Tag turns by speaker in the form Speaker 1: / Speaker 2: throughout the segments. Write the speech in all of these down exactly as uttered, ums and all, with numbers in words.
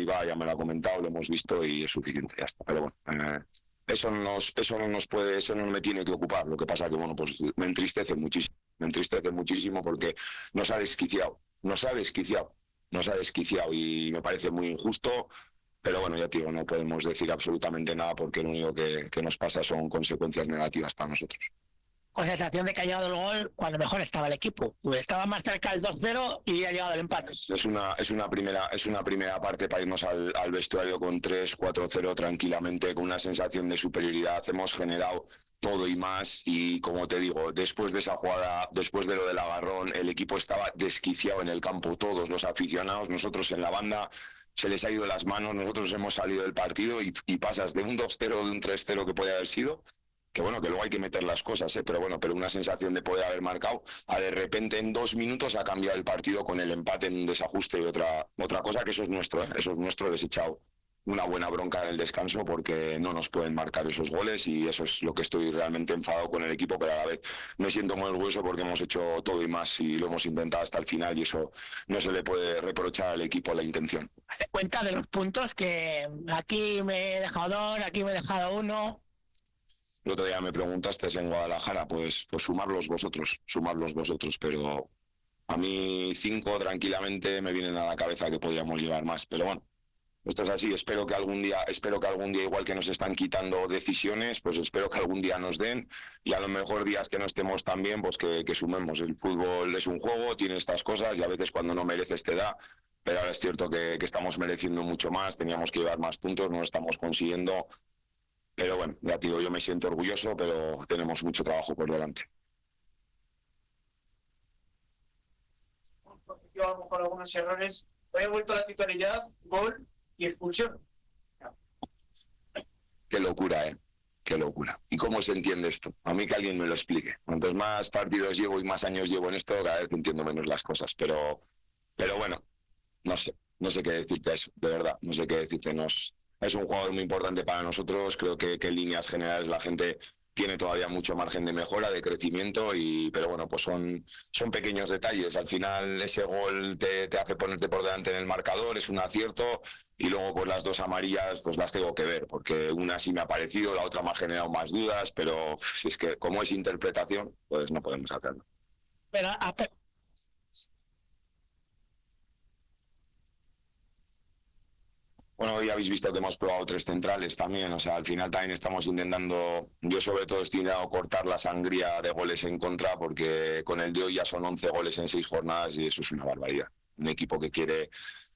Speaker 1: ahí va, ya me lo ha comentado, lo hemos visto y es suficiente, ya está. Pero bueno, eh, eso no nos, eso no nos puede, eso no me tiene que ocupar. Lo que pasa que, bueno, pues me entristece muchísimo, me entristece muchísimo porque nos ha desquiciado, nos ha desquiciado, nos ha desquiciado y me parece muy injusto. Pero bueno, ya te digo, no podemos decir absolutamente nada porque lo único que, que nos pasa son consecuencias negativas para nosotros.
Speaker 2: Con sensación de que ha llegado el gol cuando mejor estaba el equipo. Estaba más cerca del dos cero y ha llegado el empate.
Speaker 1: Es una, es una primera, es una primera parte para irnos al, al vestuario con tres cuatro cero tranquilamente, con una sensación de superioridad. Hemos generado todo y más y, como te digo, después de esa jugada, después de lo del agarrón, el equipo estaba desquiciado en el campo, todos los aficionados, nosotros en la banda, se les ha ido las manos, nosotros hemos salido del partido y, y pasas de un dos cero, de un tres cero que puede haber sido, que bueno, que luego hay que meter las cosas, ¿eh? Pero bueno, pero una sensación de poder haber marcado, a de repente en dos minutos ha cambiado el partido con el empate en un desajuste y otra otra cosa, que eso es nuestro, ¿eh? Eso es nuestro, les he echado una buena bronca en el descanso porque no nos pueden marcar esos goles y eso es lo que estoy realmente enfadado con el equipo, pero a la vez me siento muy orgulloso porque hemos hecho todo y más y lo hemos intentado hasta el final y eso no se le puede reprochar al equipo la intención.
Speaker 2: Hazte cuenta de los puntos que aquí me he dejado dos, aquí me he dejado uno.
Speaker 1: El otro día me preguntaste en Guadalajara, pues, pues sumarlos vosotros, sumarlos vosotros, pero a mí cinco tranquilamente me vienen a la cabeza que podríamos llevar más, pero bueno, esto es así, espero que algún día, espero que algún día, igual que nos están quitando decisiones, pues espero que algún día nos den y a lo mejor días que no estemos tan bien, pues que, que sumemos. El fútbol es un juego, tiene estas cosas y a veces cuando no mereces te da, pero ahora es cierto que, que estamos mereciendo mucho más, teníamos que llevar más puntos, no lo estamos consiguiendo. Pero bueno, ya te digo, yo me siento orgulloso, pero tenemos mucho trabajo por delante.
Speaker 3: Yo a lo mejor algunos errores. Hoy he vuelto a la titularidad, gol y expulsión.
Speaker 1: Qué locura, ¿eh? Qué locura. ¿Y cómo se entiende esto? A mí que alguien me lo explique. Cuantos más partidos llevo y más años llevo en esto, cada vez entiendo menos las cosas. Pero, pero bueno, no sé. No sé qué decirte eso, de verdad. No sé qué decirte. Nos... Es un jugador muy importante para nosotros, creo que, que en líneas generales la gente tiene todavía mucho margen de mejora, de crecimiento, y pero bueno, pues son, son pequeños detalles. Al final ese gol te, te hace ponerte por delante en el marcador, es un acierto, y luego pues las dos amarillas pues las tengo que ver, porque una sí me ha parecido, la otra me ha generado más dudas, pero si es que como es interpretación, pues no podemos hacerlo.
Speaker 2: Pero a,
Speaker 1: Bueno, hoy habéis visto que hemos probado tres centrales también, o sea, al final también estamos intentando, yo sobre todo estoy intentando cortar la sangría de goles en contra, porque con el de hoy ya son once goles en seis jornadas y eso es una barbaridad. Un equipo que quiere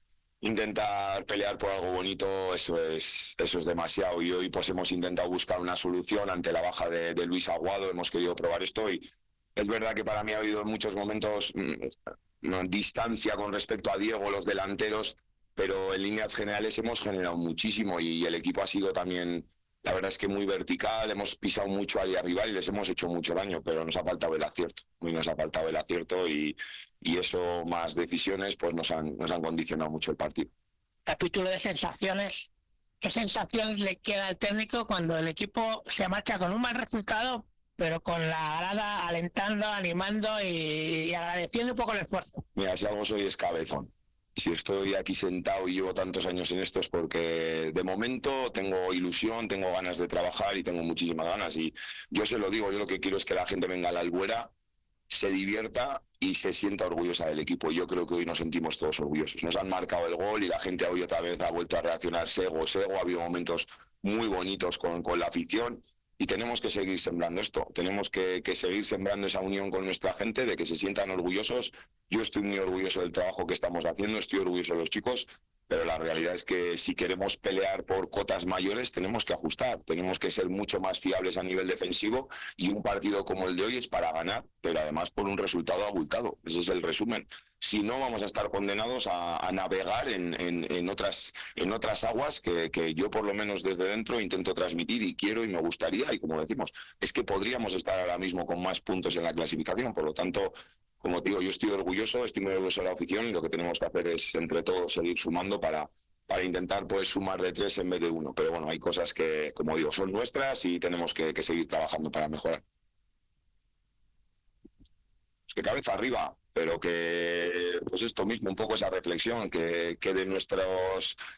Speaker 1: intentar pelear por algo bonito, eso es eso es demasiado, y hoy pues hemos intentado buscar una solución ante la baja de, de Luis Aguado, hemos querido probar esto y es verdad que para mí ha habido en muchos momentos mmm, distancia con respecto a Diego, los delanteros, pero en líneas generales hemos generado muchísimo y el equipo ha sido también, la verdad es que muy vertical, hemos pisado mucho ahí arriba y les hemos hecho mucho daño, pero nos ha faltado el acierto, y nos ha faltado el acierto y, y eso más decisiones pues nos han, nos han condicionado mucho el partido.
Speaker 2: Capítulo de sensaciones. ¿Qué sensaciones le queda al técnico cuando el equipo se marcha con un mal resultado, pero con la grada alentando, animando y, y agradeciendo un poco el esfuerzo?
Speaker 1: Mira, si algo soy es cabezón. Si estoy aquí sentado y llevo tantos años en esto es porque de momento tengo ilusión, tengo ganas de trabajar y tengo muchísimas ganas. Y yo se lo digo, yo lo que quiero es que la gente venga a la Albuera, se divierta y se sienta orgullosa del equipo. Yo creo que hoy nos sentimos todos orgullosos. Nos han marcado el gol y la gente hoy otra vez ha vuelto a reaccionar sego, sego. Ha habido momentos muy bonitos con, con la afición. Y tenemos que seguir sembrando esto, tenemos que, que seguir sembrando esa unión con nuestra gente, de que se sientan orgullosos. Yo estoy muy orgulloso del trabajo que estamos haciendo, estoy orgulloso de los chicos, pero la realidad es que si queremos pelear por cotas mayores tenemos que ajustar, tenemos que ser mucho más fiables a nivel defensivo y un partido como el de hoy es para ganar, pero además por un resultado abultado, ese es el resumen. Si no, vamos a estar condenados a, a navegar en, en, en, otras, en otras aguas que, que yo por lo menos desde dentro intento transmitir y quiero y me gustaría, y como decimos, es que podríamos estar ahora mismo con más puntos en la clasificación, por lo tanto, como te digo, yo estoy orgulloso, estoy muy orgulloso de la afición y lo que tenemos que hacer es entre todos seguir sumando para, para intentar pues sumar de tres en vez de uno, pero bueno, hay cosas que, como digo, son nuestras y tenemos que, que seguir trabajando para mejorar. Es que cabeza arriba, pero que pues esto mismo, un poco esa reflexión, que, que de nuestros